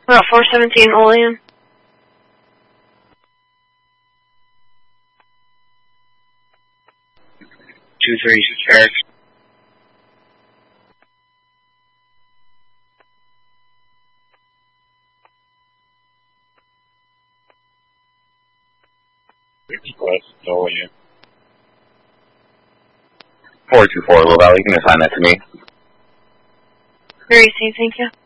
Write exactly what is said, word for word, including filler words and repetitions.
About four seventeen Olean. Two three Eric. West Olean. four two four, Low Valley, you can assign that to me. Very safe, thank you.